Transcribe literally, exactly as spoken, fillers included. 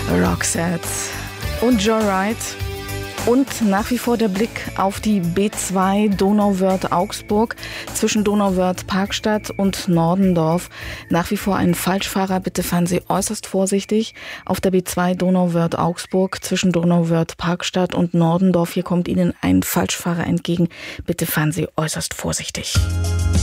Roxette und Joyride. Und nach wie vor der Blick auf die B zwei Donauwörth-Augsburg zwischen Donauwörth-Parkstadt und Nordendorf. Nach wie vor ein Falschfahrer, bitte fahren Sie äußerst vorsichtig. Auf der B zwei Donauwörth-Augsburg zwischen Donauwörth-Parkstadt und Nordendorf. Hier kommt Ihnen ein Falschfahrer entgegen. Bitte fahren Sie äußerst vorsichtig.